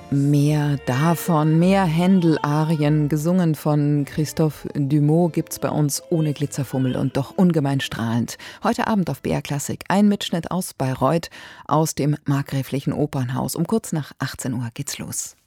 Mehr davon, mehr Händel-Arien, gesungen von Christophe Dumaux, gibt's bei uns ohne Glitzerfummel und doch ungemein strahlend. Heute Abend auf BR Klassik ein Mitschnitt aus Bayreuth, aus dem Markgräflichen Opernhaus. Um kurz nach 18 Uhr geht's los.